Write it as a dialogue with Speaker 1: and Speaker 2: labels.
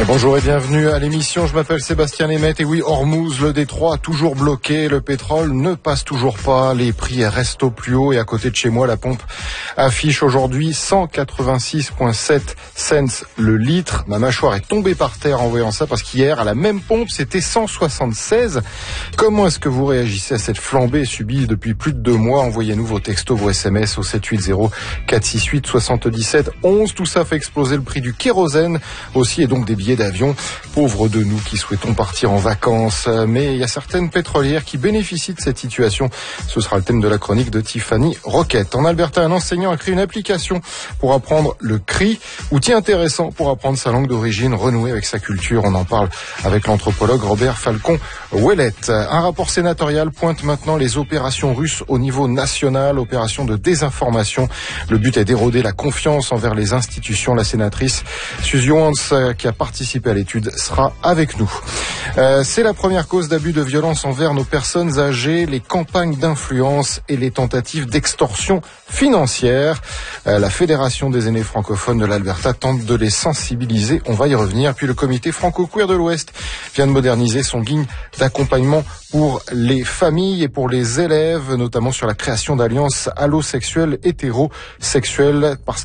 Speaker 1: Bonjour et bienvenue à l'émission. Je m'appelle Sébastien Lemaitre et oui, Hormuz, le détroit, toujours bloqué. Le pétrole ne passe toujours pas. Les prix restent au plus haut et à côté de chez moi, la pompe affiche aujourd'hui 186,7 cents le litre. Ma mâchoire est tombée par terre en voyant ça parce qu'hier, à la même pompe, c'était 176. Comment est-ce que vous réagissez à cette flambée subie depuis plus de 2 mois? Envoyez-nous vos textos, vos SMS au 780 468 77 11. Tout ça fait exploser le prix du kérosène aussi et donc des billets d'avion. Pauvres de nous qui souhaitons partir en vacances. Mais il y a certaines pétrolières qui bénéficient de cette situation. Ce sera le thème de la chronique de Tiffany Roquette. En Alberta, un enseignant a créé une application pour apprendre le cri. Outil intéressant pour apprendre sa langue d'origine, renouer avec sa culture. On en parle avec l'anthropologue Robert Falcon-Ouellette. Un rapport sénatorial pointe maintenant les opérations russes au niveau national, opération de désinformation. Le but est d'éroder la confiance envers les institutions. La sénatrice Suzy Wants, qui a participé à l'étude, sera avec nous. C'est la première cause d'abus de violence envers nos personnes âgées, les campagnes d'influence et les tentatives d'extorsion financière. La Fédération des aînés francophones de l'Alberta tente de les sensibiliser. On va y revenir. Puis le comité franco-queer de l'Ouest vient de moderniser son guide d'accompagnement pour les familles et pour les élèves, notamment sur la création d'alliances allosexuelles, hétérosexuelles, parce